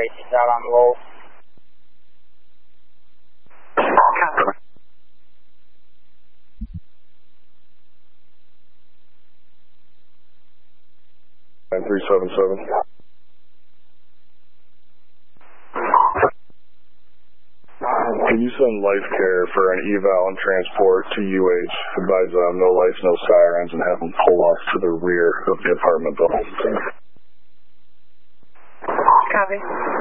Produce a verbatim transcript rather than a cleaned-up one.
He's out on the roll. Copy. three seven seven. Can you send life care for an eval and transport to U H? Advise uh, no lights, no sirens, and have them pull off to the rear of the apartment building. Copy.